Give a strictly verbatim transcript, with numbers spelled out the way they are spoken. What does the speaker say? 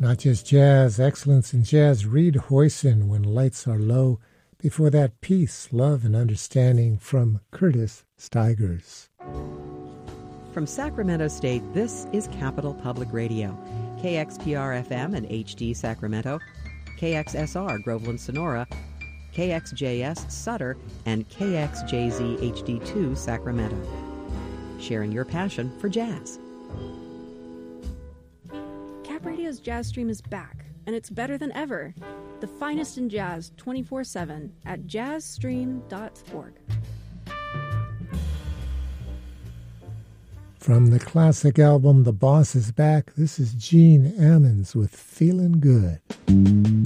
Not just jazz, excellence in jazz. Reed Hoyson, When Lights Are Low. Before that, Peace, Love, and Understanding from Curtis Stigers. From Sacramento State, this is Capital Public Radio. K X P R F M and H D Sacramento, K X S R Groveland Sonora, K X J S Sutter, and K X J Z H D two Sacramento. Sharing your passion for jazz. Cap Radio's Jazz Stream is back, and it's better than ever. The finest in jazz twenty-four seven at jazz stream dot org. From the classic album The Boss Is Back, this is Gene Ammons with Feelin' Good.